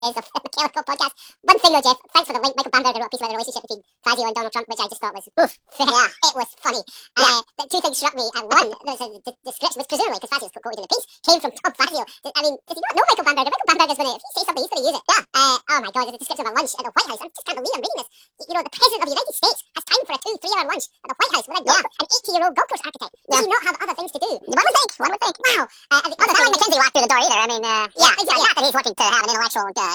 Is of the Mechanical Podcast. One thing though, Jeff, thanks for the link. Michael Bamberger wrote a piece about the relationship between Fazio and Donald Trump, which I just thought was, oof, yeah, it was funny. The two things struck me. One, there's a description, which presumably, because Fazio's quoted in the piece, came from Tom Fazio. I mean, does he not know Michael Bamberger? Michael Bamberger's going to, if he says something, he's going to use it. Yeah. Oh my God, there's a description of a lunch at the White House. I just can't believe I'm reading this. You know, the President of the United States has time for a 2-3 hour lunch at the White House with an 80-year-old golf course architect. Does he not have other things to do? One would think. Wow. Well, it's not like Mackenzie walked through the door either. I mean, exactly. Not that he's looking to have an intellectual